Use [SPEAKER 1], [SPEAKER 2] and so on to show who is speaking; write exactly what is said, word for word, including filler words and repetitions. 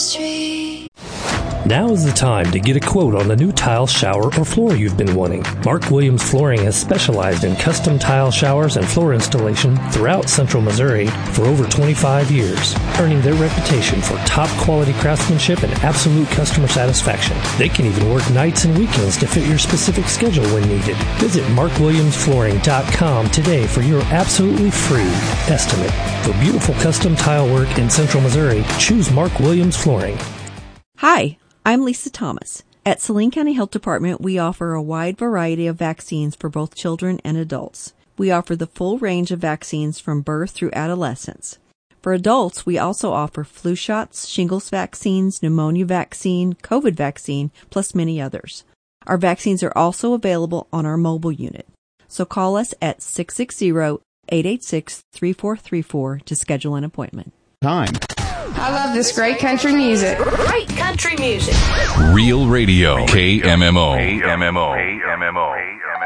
[SPEAKER 1] street.
[SPEAKER 2] Now is the time to get a quote on the new tile, shower, or floor you've been wanting. Mark Williams Flooring has specialized in custom tile showers and floor installation throughout Central Missouri for over twenty-five years, earning their reputation for top-quality craftsmanship and absolute customer satisfaction. They can even work nights and weekends to fit your specific schedule when needed. Visit mark williams flooring dot com today for your absolutely free estimate. For beautiful custom tile work in Central Missouri, choose Mark Williams Flooring.
[SPEAKER 3] Hi, I'm Lisa Thomas. At Saline County Health Department, we offer a wide variety of vaccines for both children and adults. We offer the full range of vaccines from birth through adolescence. For adults, we also offer flu shots, shingles vaccines, pneumonia vaccine, COVID vaccine, plus many others. Our vaccines are also available on our mobile unit. So call us at six six zero, eight eight six, three four three four to schedule an appointment.
[SPEAKER 4] Time.
[SPEAKER 5] I love this great country music.
[SPEAKER 6] Great country music.
[SPEAKER 7] Real Radio. K M M O. K M M O. K M M O.